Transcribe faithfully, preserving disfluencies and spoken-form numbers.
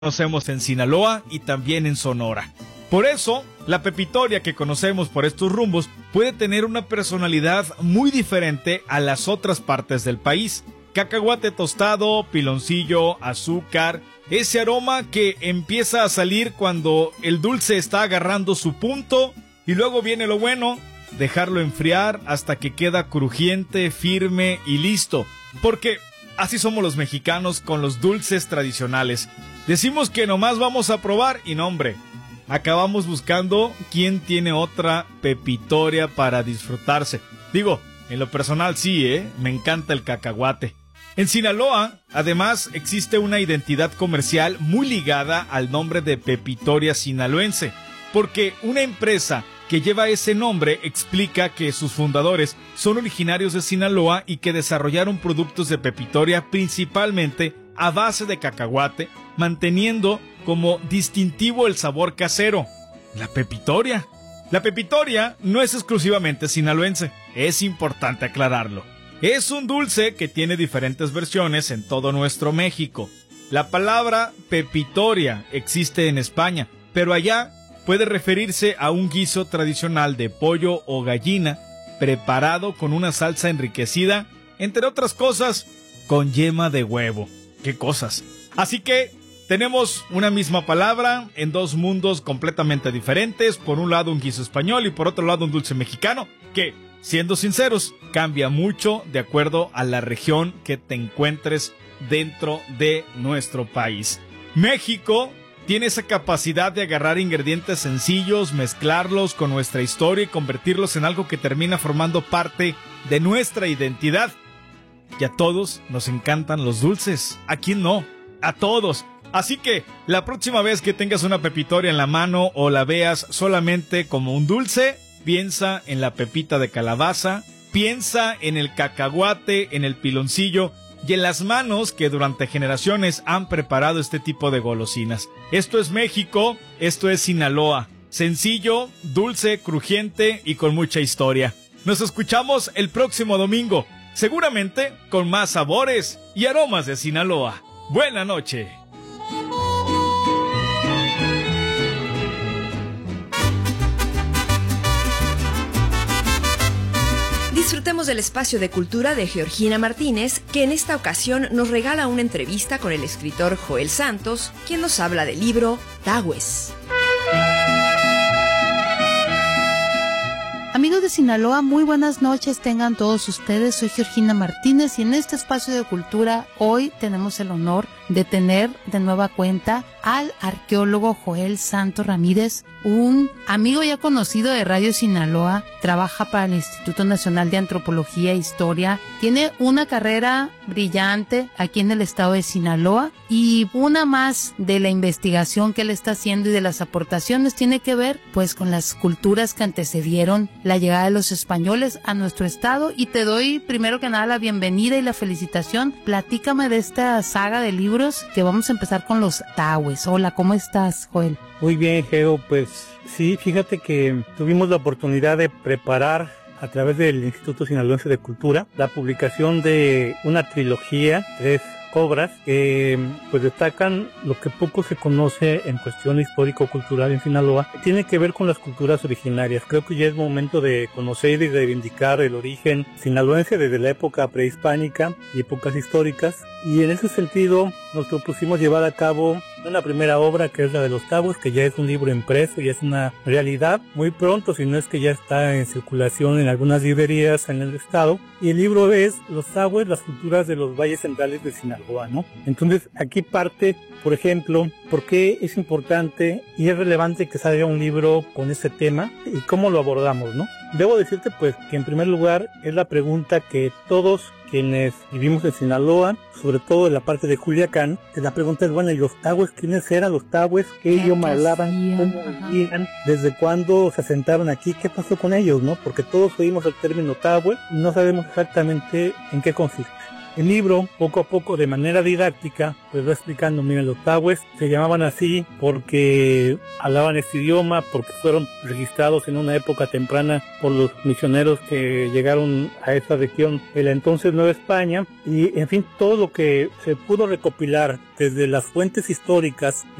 conocemos en Sinaloa y también en Sonora. Por eso, la pepitoria que conocemos por estos rumbos puede tener una personalidad muy diferente a las otras partes del país. Cacahuate tostado, piloncillo, azúcar, ese aroma que empieza a salir cuando el dulce está agarrando su punto y luego viene lo bueno, dejarlo enfriar hasta que queda crujiente, firme y listo. Porque así somos los mexicanos con los dulces tradicionales. Decimos que nomás vamos a probar y no, hombre, acabamos buscando quién tiene otra pepitoria para disfrutarse. Digo, en lo personal sí, ¿eh? Me encanta el cacahuate. En Sinaloa, además, existe una identidad comercial muy ligada al nombre de Pepitoria Sinaloense, porque una empresa que lleva ese nombre explica que sus fundadores son originarios de Sinaloa y que desarrollaron productos de pepitoria principalmente a base de cacahuate, manteniendo como distintivo el sabor casero, la pepitoria. La pepitoria no es exclusivamente sinaloense, es importante aclararlo. Es un dulce que tiene diferentes versiones en todo nuestro México. La palabra pepitoria existe en España, pero allá puede referirse a un guiso tradicional de pollo o gallina preparado con una salsa enriquecida, entre otras cosas, con yema de huevo. ¡Qué cosas! Así que tenemos una misma palabra en dos mundos completamente diferentes. Por un lado un guiso español y por otro lado un dulce mexicano que, siendo sinceros, cambia mucho de acuerdo a la región que te encuentres dentro de nuestro país. México tiene esa capacidad de agarrar ingredientes sencillos, mezclarlos con nuestra historia y convertirlos en algo que termina formando parte de nuestra identidad. Y a todos nos encantan los dulces. ¿A quién no? A todos. Así que la próxima vez que tengas una pepitoria en la mano o la veas solamente como un dulce, piensa en la pepita de calabaza, piensa en el cacahuate, en el piloncillo y en las manos que durante generaciones han preparado este tipo de golosinas. Esto es México, esto es Sinaloa. Sencillo, dulce, crujiente y con mucha historia. Nos escuchamos el próximo domingo, seguramente con más sabores y aromas de Sinaloa. Buena noche. Disfrutemos del espacio de cultura de Georgina Martínez, que en esta ocasión nos regala una entrevista con el escritor Joel Santos, quien nos habla del libro Tahues. Amigos de Sinaloa, muy buenas noches tengan todos ustedes. Soy Georgina Martínez y en este espacio de cultura hoy tenemos el honor de tener de nueva cuenta al arqueólogo Joel Santos Ramírez, un amigo ya conocido de Radio Sinaloa, trabaja para el Instituto Nacional de Antropología e Historia, tiene una carrera brillante aquí en el estado de Sinaloa y una más de la investigación que él está haciendo y de las aportaciones tiene que ver pues con las culturas que antecedieron la llegada de los españoles a nuestro estado. Y te doy primero que nada la bienvenida y la felicitación. Platícame de esta saga de libros que vamos a empezar con los Tahues. Hola, ¿cómo estás, Joel? Muy bien, Geo, pues sí, fíjate que tuvimos la oportunidad de preparar a través del Instituto Sinaloense de Cultura la publicación de una trilogía, tres obras que pues destacan lo que poco se conoce en cuestión histórico-cultural en Sinaloa. Tiene que ver con las culturas originarias. Creo que ya es momento de conocer y reivindicar el origen sinaloense desde la época prehispánica y épocas históricas, y en ese sentido nos propusimos llevar a cabo una primera obra que es la de los Tahues, que ya es un libro impreso y es una realidad muy pronto, si no es que ya está en circulación en algunas librerías en el estado, y el libro es Los Tahues, las culturas de los valles centrales de Sinaloa, ¿no? Entonces aquí parte, por ejemplo, por qué es importante y es relevante que salga un libro con ese tema y cómo lo abordamos, ¿no? Debo decirte pues que en primer lugar es la pregunta que todos quienes vivimos en Sinaloa, sobre todo en la parte de Culiacán, la pregunta es, bueno, ¿y los Tahues? ¿Quiénes eran los Tahues? ¿Qué idioma hablaban? ¿Cómo vivían? ¿Desde cuándo se asentaron aquí? ¿Qué pasó con ellos, no? Porque todos oímos el término Tahue y no sabemos exactamente en qué consiste. El libro, poco a poco, de manera didáctica, pues va explicando, miren, los tahues se llamaban así porque hablaban este idioma, porque fueron registrados en una época temprana por los misioneros que llegaron a esa región de la entonces Nueva España, y en fin, todo lo que se pudo recopilar desde las fuentes históricas